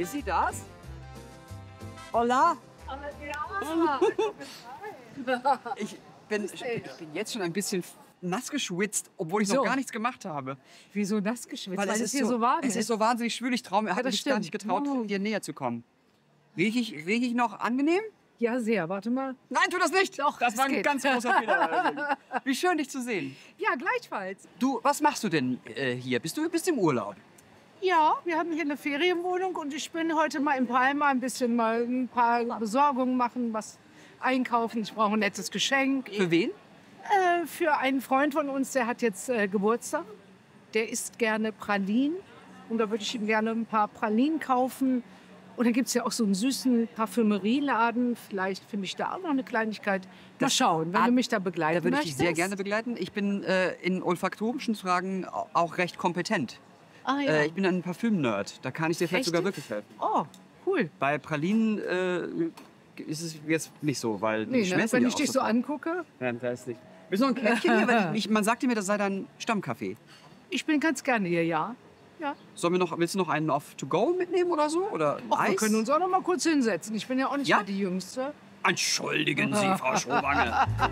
Ist sie das? Hola. Ich bin jetzt schon ein bisschen nass geschwitzt, obwohl ich noch gar nichts gemacht habe. Wieso nass geschwitzt? Weil es hier so warm ist. Es ist so wahnsinnig schwül. Ich traue mir, habe mich gar nicht getraut, dir näher zu kommen. Riech ich noch angenehm? Ja, sehr. Warte mal. Nein, tu das nicht! Doch, das war ein ganz großer Fehler. Wie schön, dich zu sehen. Ja, gleichfalls. Du, was machst du denn hier? Bist im Urlaub? Ja, wir haben hier eine Ferienwohnung und ich bin heute mal in Palma ein paar Besorgungen machen, was einkaufen. Ich brauche ein nettes Geschenk. Für wen? Für einen Freund von uns, der hat jetzt Geburtstag. Der isst gerne Pralinen und da würde ich ihm gerne ein paar Pralinen kaufen. Und dann gibt es ja auch so einen süßen Parfümerieladen. Vielleicht finde ich da auch noch eine Kleinigkeit. Mal schauen, wenn du mich da begleiten Da würde ich möchtest. dich sehr gerne begleiten. Ich bin in olfaktorischen Fragen auch recht kompetent. Ah, ja. Ich bin ein Parfüm-Nerd. Da kann ich dir vielleicht sogar wirklich helfen. Oh, cool. Bei Pralinen ist es jetzt nicht so, weil die schmelzen wenn ja ich auch dich so sofort. angucke. Nein, weiß nicht. Willst du noch ein Käffchen hier? Weil man sagte mir, das sei dein Stammcafé. Ich bin ganz gerne hier, ja. Ja. Willst du noch einen off to go mitnehmen oder so? Oder Och, wir Eis? können uns auch noch mal kurz hinsetzen. Ich bin ja auch nicht mehr die Jüngste. Entschuldigen Sie, Frau Schowange.